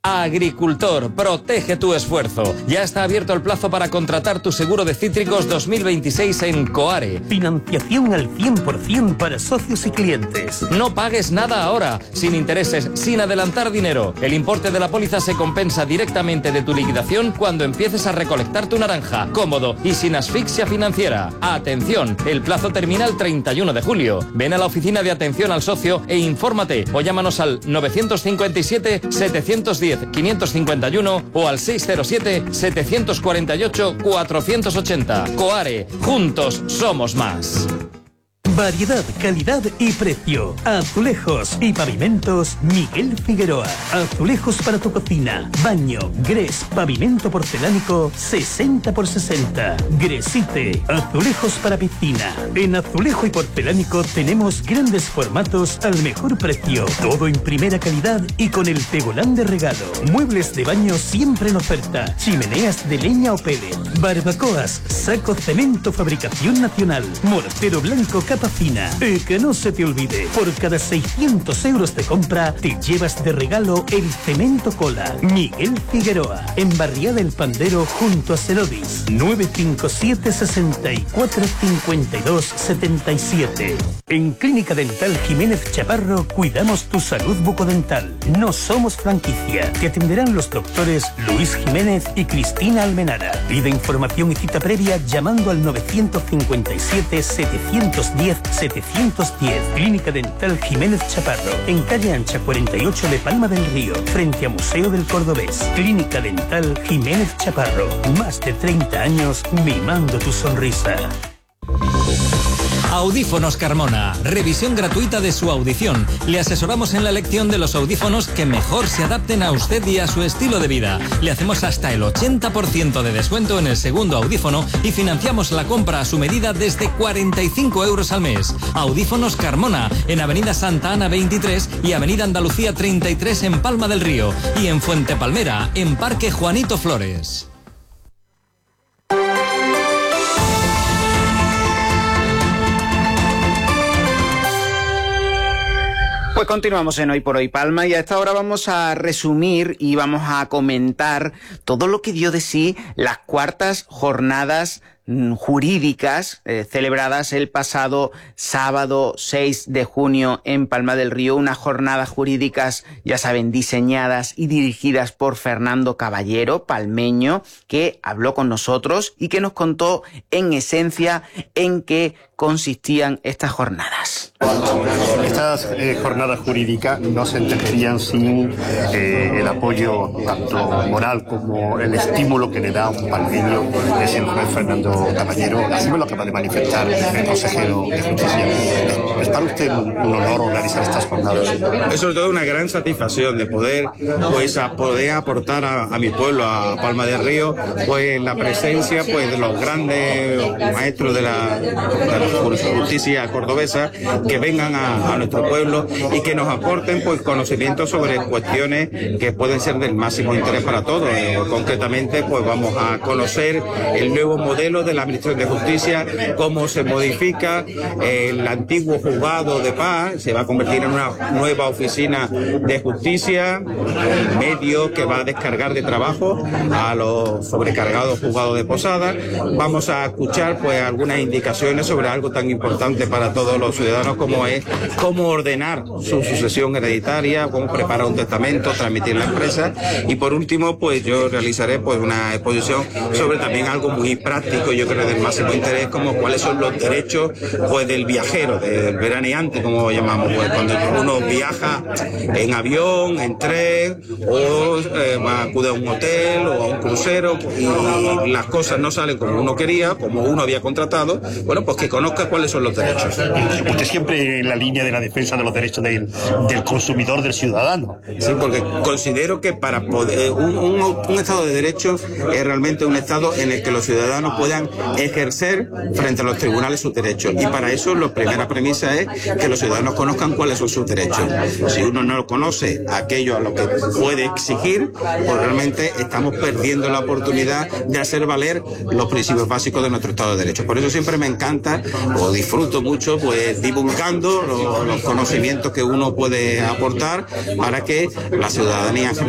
Agricultor, protege tu esfuerzo. Ya está abierto el plazo para contratar tu seguro de cítricos 2026 en Coare. Financiación al 100% para socios y clientes. No pagues nada ahora, sin intereses, sin adelantar dinero. El importe de la póliza se compensa directamente de tu liquidación cuando empieces a recolectar tu naranja, cómodo y sin asfixia financiera. Atención, el plazo termina el 31 de julio. Ven a la oficina de atención al socio e infórmate o llámanos al 957-710-551 o al 607-748-480. Coare, juntos somos más. Variedad, calidad y precio. Azulejos y pavimentos Miguel Figueroa. Azulejos para tu cocina, baño, grés, pavimento porcelánico 60x60. Gresite. Azulejos para piscina. En azulejo y porcelánico tenemos grandes formatos al mejor precio. Todo en primera calidad y con el tegolán de regalo. Muebles de baño siempre en oferta. Chimeneas de leña o pellet. Barbacoas, saco cemento fabricación nacional. Mortero blanco capa fina. Y que no se te olvide, por cada 600 euros de compra te llevas de regalo el cemento cola. Miguel Figueroa, en Barriada del Pandero junto a Cerodis. 957 64 52 77. En Clínica Dental Jiménez Chaparro cuidamos tu salud bucodental. No somos franquicia. Te atenderán los doctores Luis Jiménez y Cristina Almenara. Pide información y cita previa llamando al 957 710 710. Clínica Dental Jiménez Chaparro, en calle Ancha 48 de Palma del Río, frente a Museo del Cordobés. Clínica Dental Jiménez Chaparro, más de 30 años mimando tu sonrisa. Audífonos Carmona, revisión gratuita de su audición. Le asesoramos en la elección de los audífonos que mejor se adapten a usted y a su estilo de vida. Le hacemos hasta el 80% de descuento en el segundo audífono y financiamos la compra a su medida desde 45 euros al mes. Audífonos Carmona, en Avenida Santa Ana 23 y Avenida Andalucía 33 en Palma del Río y en Fuente Palmera, en Parque Juanito Flores. Pues continuamos en Hoy por Hoy Palma y a esta hora vamos a resumir y vamos a comentar todo lo que dio de sí las cuartas jornadas jurídicas celebradas el pasado sábado 6 de junio en Palma del Río, unas jornadas jurídicas, ya saben, diseñadas y dirigidas por Fernando Caballero, palmeño, que habló con nosotros y que nos contó en esencia en qué consistían estas jornadas. Estas jornadas jurídicas no se entenderían sin el apoyo tanto moral como el estímulo que le da un palmeño, que es el juez Fernando Caballero. Así me lo acaba de manifestar el consejero de Justicia. ¿Es para usted un honor organizar estas jornadas? Es sobre todo una gran satisfacción de poder aportar a mi pueblo, a Palma del Río, pues la presencia pues de los grandes maestros de la justicia cordobesa, que vengan a nuestro pueblo y que nos aporten pues conocimientos sobre cuestiones que pueden ser del máximo interés para todos. Concretamente pues vamos a conocer el nuevo modelo de la Administración de Justicia, cómo se modifica el antiguo juzgado de paz, se va a convertir en una nueva oficina de justicia, el medio que va a descargar de trabajo a los sobrecargados juzgados de Posada. Vamos a escuchar pues algunas indicaciones sobre algo tan importante para todos los ciudadanos como es cómo ordenar su sucesión hereditaria, cómo preparar un testamento, transmitir la empresa, y por último pues yo realizaré pues una exposición sobre también algo muy práctico, yo creo del máximo interés, como cuáles son los derechos pues del viajero, del veraneante, como llamamos, pues cuando uno viaja en avión, en tren o acude a un hotel o a un crucero y las cosas no salen como uno quería, como uno había contratado, bueno, pues que conozca cuáles son los derechos. Usted siempre en la línea de la defensa de los derechos del consumidor, del ciudadano. Sí, porque considero que para poder un Estado de Derecho es realmente un Estado en el que los ciudadanos puedan ejercer frente a los tribunales sus derechos, y para eso la primera premisa es que los ciudadanos conozcan cuáles son sus derechos. Si uno no conoce aquello a lo que puede exigir, pues realmente estamos perdiendo la oportunidad de hacer valer los principios básicos de nuestro Estado de Derecho. Por eso siempre me encanta o disfruto mucho pues divulgando los conocimientos que uno puede aportar para que la ciudadanía